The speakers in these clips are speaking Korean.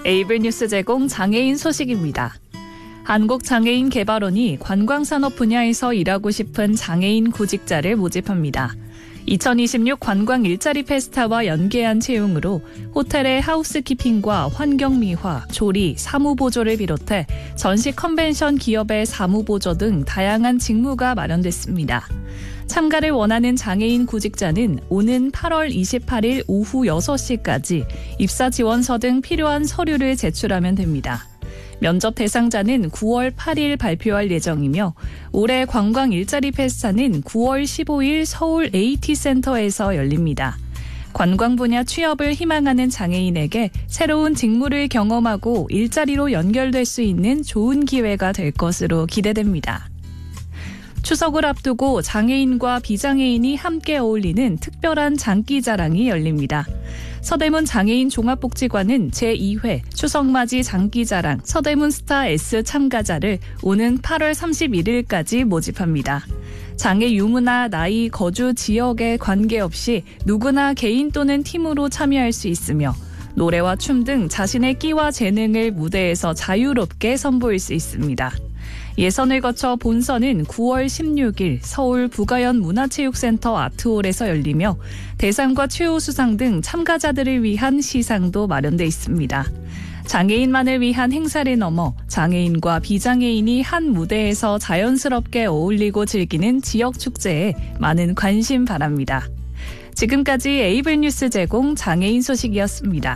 에이블 뉴스 제공 장애인 소식입니다. 한국장애인개발원이 관광산업 분야에서 일하고 싶은 장애인 구직자를 모집합니다. 2026 관광 일자리 페스타와 연계한 채용으로 호텔의 하우스키핑과 환경미화, 조리, 사무보조를 비롯해 전시 컨벤션 기업의 사무보조 등 다양한 직무가 마련됐습니다. 참가를 원하는 장애인 구직자는 오는 8월 28일 오후 6시까지 입사 지원서 등 필요한 서류를 제출하면 됩니다. 면접 대상자는 9월 8일 발표할 예정이며 올해 관광 일자리 페스타는 9월 15일 서울 AT센터에서 열립니다. 관광 분야 취업을 희망하는 장애인에게 새로운 직무를 경험하고 일자리로 연결될 수 있는 좋은 기회가 될 것으로 기대됩니다. 추석을 앞두고 장애인과 비장애인이 함께 어울리는 특별한 장기자랑이 열립니다. 서대문 장애인 종합복지관은 제2회 추석맞이 장기자랑 서대문 스타 S 참가자를 오는 8월 31일까지 모집합니다. 장애 유무나 나이, 거주 지역에 관계없이 누구나 개인 또는 팀으로 참여할 수 있으며 노래와 춤 등 자신의 끼와 재능을 무대에서 자유롭게 선보일 수 있습니다. 예선을 거쳐 본선은 9월 16일 서울 부가연 문화체육센터 아트홀에서 열리며 대상과 최우수상 등 참가자들을 위한 시상도 마련돼 있습니다. 장애인만을 위한 행사를 넘어 장애인과 비장애인이 한 무대에서 자연스럽게 어울리고 즐기는 지역 축제에 많은 관심 바랍니다. 지금까지 에이블 뉴스 제공 장애인 소식이었습니다.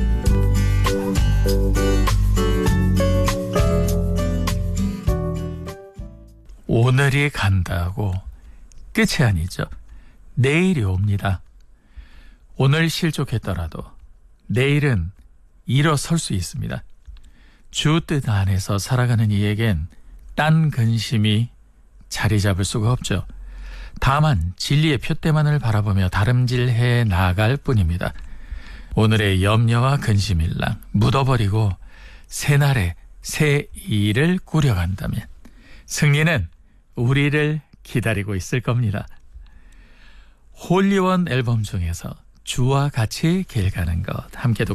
오늘이 간다고 끝이 아니죠. 내일이 옵니다. 오늘 실족했더라도 내일은 일어설 수 있습니다. 주 뜻 안에서 살아가는 이에겐 딴 근심이 자리 잡을 수가 없죠. 다만 진리의 표대만을 바라보며 다름질해 나아갈 뿐입니다. 오늘의 염려와 근심일랑 묻어버리고 새날에 새 일을 꾸려간다면 승리는 우리를 기다리고 있을 겁니다. 홀리원 앨범 중에서 주와 같이 길 가는 것 함께 듣고